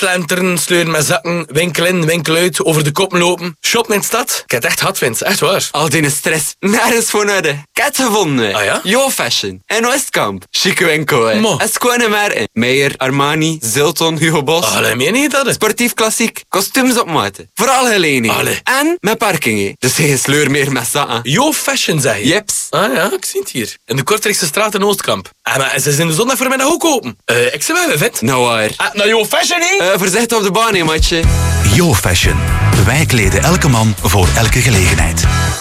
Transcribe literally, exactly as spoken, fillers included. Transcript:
slenteren, sleuren met zakken, winkel in, winkel uit, over de koppen lopen. Shoppen in de stad. Ik heb het echt hard, Vince. Echt waar. Al die stress, nergens voor nodig. Ik heb het gevonden. Ah ja? Yo Fashion. En Westkamp. Chique winkel, hè. Mo. En schone merken. Meijer, Armani, Zilton, Hugo Boss. Allee, meen je dat? Hè? Sportief klassiek. Kostuums op maat. Voor alle geledingen. Allee. En met parking, hè. Dus geen sleur meer met zakken. Yo Fashion, zeg je? Jeps. Ah ja, ik zie het hier. In de Kortrijkse straat in Oostkamp. Ah, maar ze zijn de zondag voormiddag ook open. Uh, ik zie wel, vet. Nou waar. Ah, nou Yo Fashion, hè? Uh, voorzichtig op de baan, hè, matje. Yo Fashion. Wij kleden elke man voor elke gelegenheid.